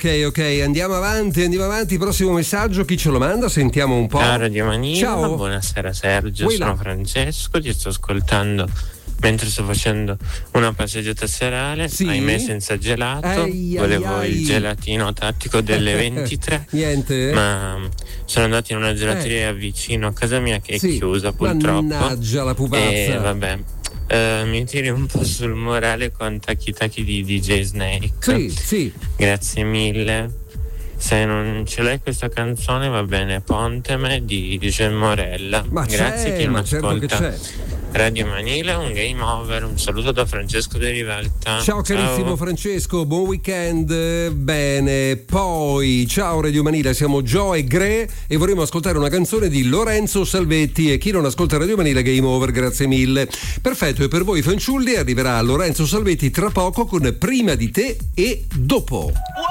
Ok, andiamo avanti. Prossimo messaggio, chi ce lo manda? Sentiamo un po'. Ciao Radio Manila, ciao. Buonasera Sergio, sono Francesco, ti sto ascoltando mentre sto facendo una passeggiata serale, sì? Ahimè senza gelato, volevo il gelatino tattico delle 23. Niente? Ma sono andato in una gelateria vicino a casa mia che è chiusa purtroppo. Mannaggia la pupazza. E vabbè, mi tiri un po' sul morale con Taki Taki di DJ Snake. Sì. Grazie mille. Se non ce l'hai questa canzone va bene, Ponteme di Gian Morella. Ma grazie chi non ascolta. Certo che c'è. Radio Manila, un game over. Un saluto da Francesco De Rivalta. Ciao carissimo Francesco, buon weekend. Bene, poi ciao Radio Manila, siamo Gio e Gre e vorremmo ascoltare una canzone di Lorenzo Salvetti. E chi non ascolta Radio Manila, game over, grazie mille. Perfetto, e per voi fanciulli arriverà Lorenzo Salvetti tra poco con Prima di te e dopo.